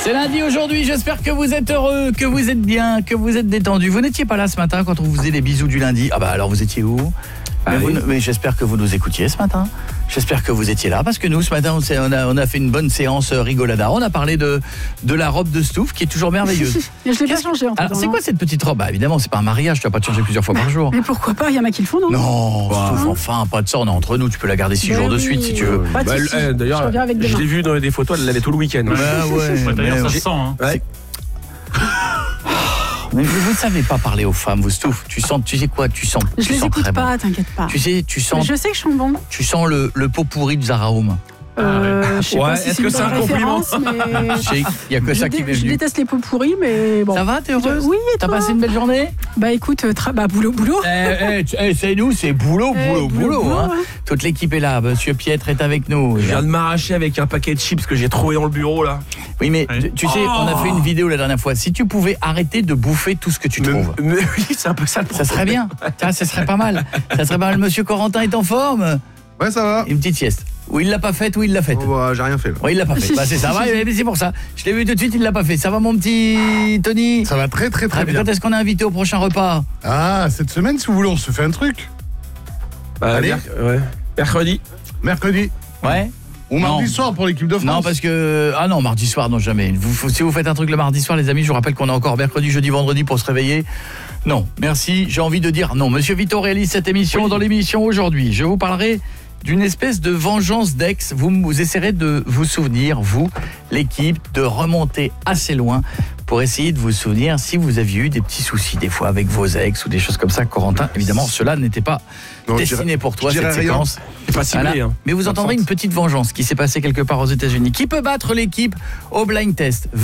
C'est lundi aujourd'hui, j'espère que vous êtes heureux, que vous êtes bien, que vous êtes détendus. Vous n'étiez pas là ce matin quand on vous faisait les bisous du lundi. Ah bah alors vous étiez où ? Mais j'espère que vous nous écoutiez ce matin. J'espère que vous étiez là parce que nous ce matin on a fait une bonne séance rigolada. On a parlé de la robe de Stouff qui est toujours merveilleuse. Je l'ai pas changée en fait. Alors c'est quoi cette petite robe ? Bah évidemment, c'est pas un mariage, tu vas pas te changer plusieurs fois par jour. Mais pourquoi pas, il y en a qui le font, non ? Non, Stouff, enfin, pas de ça, on est entre nous, tu peux la garder 6 jours de suite si tu veux. Pas de soucis. D'ailleurs, je reviens avec je demain. l'ai vu dans des photos, elle l'avait tout le week-end. Ouais, D'ailleurs, ça se sent. Hein. Ouais. Mais vous ne savez pas parler aux femmes, vous Stouff. Tu sais quoi ? Tu sens. Je tu les sens écoute très pas, bon. t'inquiète pas. Tu sais, tu Mais sens je sais que je sens bon. tu sens le pot pourri de Zara Home. Je sais pas si est-ce c'est que une c'est un bonne compliment ? référence, mais... Il y a que ça qui m'est Je venu. déteste les pots pourris, mais bon. Ça va, t'es heureuse ? Oui, et T'as toi ? passé une belle journée ? Bah écoute, boulot. C'est nous, c'est boulot, hein. hein. Toute l'équipe est là, monsieur Pietre est avec nous. Je viens de m'arracher avec un paquet de chips que j'ai trouvé dans le bureau là. Oui, mais Oui. tu sais, on a fait une vidéo la dernière fois. Si tu pouvais arrêter de bouffer tout ce que tu trouves, Mais oui, c'est un peu ça le ça problème. serait bien. Ça serait pas mal. Ça serait pas mal. Monsieur Corentin est en forme ? Ouais, ça va. Une petite sieste. Ou il l'a pas faite, ou il l'a faite. Oh, bah, j'ai rien fait. Là. Oui, il l'a pas fait. Bah, c'est ça. Ouais, mais c'est pour ça. Je l'ai vu tout de suite, il l'a pas fait. Ça va, mon petit Tony ? Ça va très très très bien. Quand est-ce qu'on est invité au prochain repas ? Ah, cette semaine, si vous voulez, on se fait un truc. Allez. Ouais. Mercredi. Mercredi. Ouais. Ou mardi Non. soir pour l'équipe de France. Non, parce que... Ah non, mardi soir, non, jamais. Si vous faites un truc le mardi soir, les amis, je vous rappelle qu'on a encore mercredi, jeudi, vendredi pour se réveiller. Non, merci, j'ai envie de dire non. Monsieur Vito réalise cette émission. Dans l'émission aujourd'hui, je vous parlerai d'une espèce de vengeance d'ex. Vous essaierez de vous souvenir, vous, l'équipe, de remonter assez loin pour essayer de vous souvenir si vous aviez eu des petits soucis des fois avec vos ex ou des choses comme ça. Corentin, évidemment, cela n'était pas Non, je destiné dirais- pour toi, je cette dirais rien. séquence. C'est pas ciblé Voilà. hein. Mais vous entendrez une petite vengeance qui s'est passée quelque part aux États-Unis. Qui peut battre l'équipe au blind test ?